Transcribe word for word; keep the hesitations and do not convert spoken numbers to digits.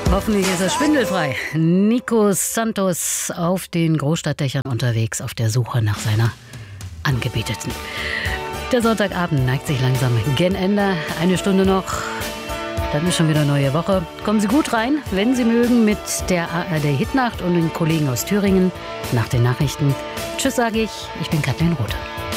Hoffentlich ist er schwindelfrei. Nico Santos auf den Großstadtdächern unterwegs, auf der Suche nach seiner Angebeteten. Der Sonntagabend neigt sich langsam gen Ende. Eine Stunde noch, dann ist schon wieder neue Woche. Kommen Sie gut rein, wenn Sie mögen, mit der A R D-Hitnacht und den Kollegen aus Thüringen nach den Nachrichten. Tschüss, sage ich. Ich bin Kathleen Rothe.